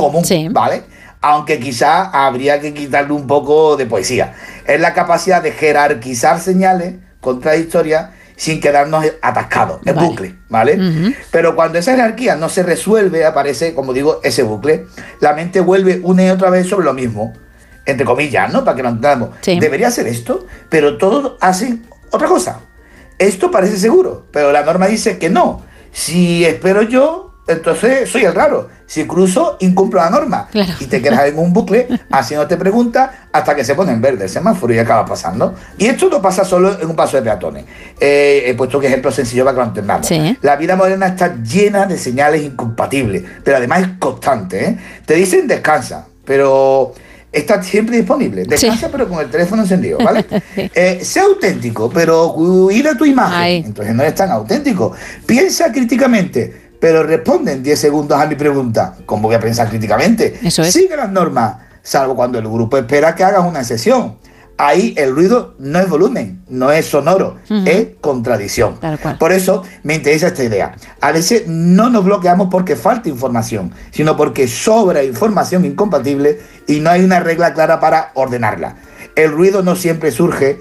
común, Sí. ¿vale? Aunque quizá habría que quitarle un poco de poesía. Es la capacidad de jerarquizar señales contradictorias sin quedarnos atascados, en Vale. bucle, ¿vale? Ujú. Pero cuando esa jerarquía no se resuelve, aparece, como digo, ese bucle. La mente vuelve una y otra vez sobre lo mismo, entre comillas, ¿no? Para que lo entendamos. Sí. Debería ser esto, pero todos hacen otra cosa. Esto parece seguro, pero la norma dice que no. Si espero yo, entonces soy el raro. Si cruzo, incumplo la norma. Claro. Y te quedas en un bucle haciéndote preguntas hasta que se pone en verde el semáforo y acaba pasando. Y esto no pasa solo en un paso de peatones. He puesto un ejemplo sencillo para que lo entendamos. Sí. La vida moderna está llena de señales incompatibles, pero además es constante, ¿eh? Te dicen descansa, pero está siempre disponible. Descansa, Sí. pero con el teléfono encendido, ¿vale? Sea auténtico, pero cuida tu imagen. Ay. Entonces no es tan auténtico. Piensa críticamente, pero responde en 10 segundos a mi pregunta. ¿Cómo voy a pensar críticamente? Eso es. Sigue las normas, salvo cuando el grupo espera que hagas una sesión. Ahí el ruido no es volumen, no es sonoro, es contradicción. Tal cual. Por eso me interesa esta idea. A veces no nos bloqueamos porque falta información, sino porque sobra información incompatible y no hay una regla clara para ordenarla. El ruido no siempre surge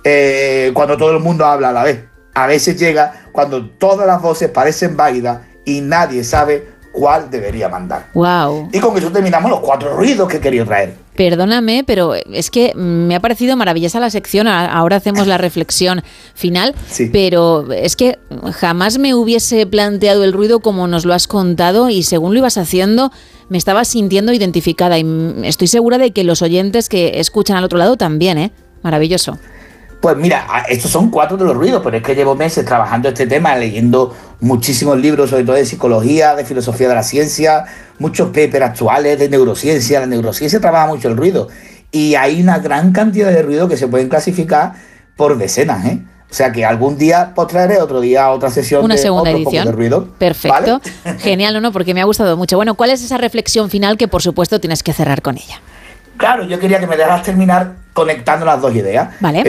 cuando todo el mundo habla a la vez. A veces llega cuando todas las voces parecen válidas y nadie sabe cuál debería mandar. Wow. Y con eso terminamos los 4 ruidos que he querido traer. Perdóname, pero es que me ha parecido maravillosa la sección. Ahora hacemos la reflexión final, Sí. pero es que jamás me hubiese planteado el ruido como nos lo has contado y según lo ibas haciendo me estaba sintiendo identificada y estoy segura de que los oyentes que escuchan al otro lado también, ¿eh? Maravilloso. Pues mira, estos son 4 de los ruidos, pero es que llevo meses trabajando este tema, leyendo muchísimos libros, sobre todo de psicología, de filosofía de la ciencia, muchos papers actuales de neurociencia. La neurociencia trabaja mucho el ruido y hay una gran cantidad de ruidos que se pueden clasificar por decenas, ¿eh? O sea que algún día pues traeré otro día otra sesión Una de segunda otro poco edición. de ruido. Perfecto. ¿Vale? Genial, no, porque me ha gustado mucho. Bueno, ¿cuál es esa reflexión final que por supuesto tienes que cerrar con ella? Claro, yo quería que me dejaras terminar conectando las dos ideas. Vale.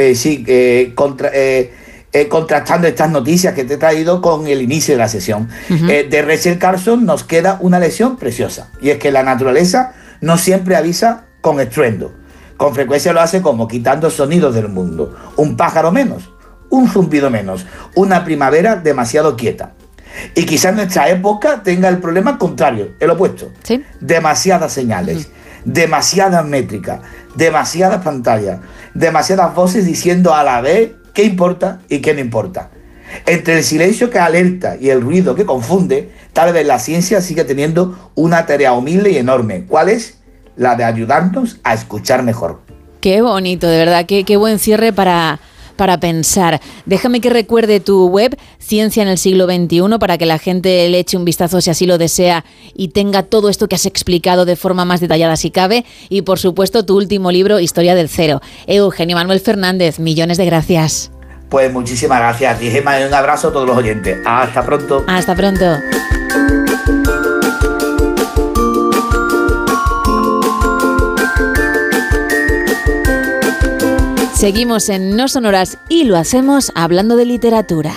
Contrastando estas noticias que te he traído con el inicio de la sesión. De Rachel Carson nos queda una lección preciosa, y es que la naturaleza no siempre avisa con estruendo. Con frecuencia lo hace como quitando sonidos del mundo. Un pájaro menos, un zumbido menos, una primavera demasiado quieta. Y quizás nuestra época tenga el problema contrario, el opuesto. ¿Sí? Demasiadas señales, demasiadas métricas, demasiadas pantallas, demasiadas voces diciendo a la vez qué importa y qué no importa. Entre el silencio que alerta y el ruido que confunde, tal vez la ciencia sigue teniendo una tarea humilde y enorme. ¿Cuál es? La de ayudarnos a escuchar mejor. Qué bonito, de verdad, qué buen cierre para pensar. Déjame que recuerde tu web, Ciencia en el siglo XXI, para que la gente le eche un vistazo si así lo desea y tenga todo esto que has explicado de forma más detallada si cabe. Y por supuesto tu último libro, Historia del Cero. Eugenio Manuel Fernández, millones de gracias. Pues muchísimas gracias a ti, Gemma, y un abrazo a todos los oyentes. Hasta pronto. Hasta pronto. Seguimos en No Sonoras y lo hacemos hablando de literatura.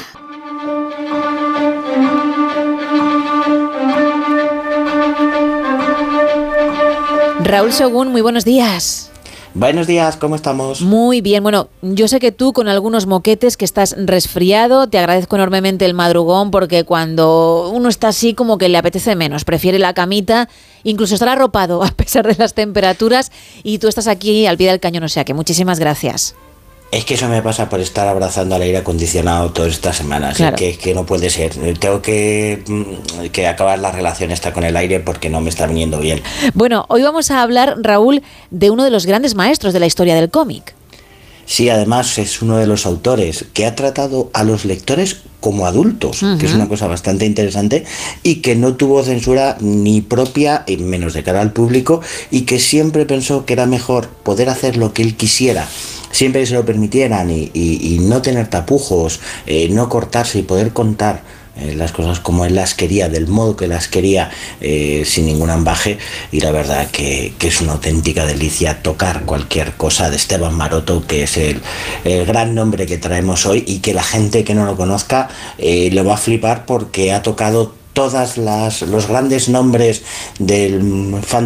Raúl Según, muy buenos días. Buenos días, ¿cómo estamos? Muy bien, bueno, yo sé que tú con algunos moquetes que estás resfriado, te agradezco enormemente el madrugón porque cuando uno está así como que le apetece menos, prefiere la camita, incluso estar arropado a pesar de las temperaturas y tú estás aquí al pie del cañón, o sea que muchísimas gracias. Es que eso me pasa por estar abrazando al aire acondicionado todas estas semanas. Claro. Que no puede ser. Tengo que acabar la relación esta con el aire porque no me está viniendo bien. Bueno, hoy vamos a hablar, Raúl, de uno de los grandes maestros de la historia del cómic. Sí, además es uno de los autores que ha tratado a los lectores como adultos, que es una cosa bastante interesante y que no tuvo censura ni propia, y menos de cara al público, y que siempre pensó que era mejor poder hacer lo que él quisiera, siempre que se lo permitieran y no tener tapujos, no cortarse y poder contar las cosas como él las quería, del modo que las quería, sin ningún ambaje. Y la verdad que es una auténtica delicia tocar cualquier cosa de Esteban Maroto, que es el gran nombre que traemos hoy y que la gente que no lo conozca lo va a flipar porque ha tocado todas los grandes nombres del fan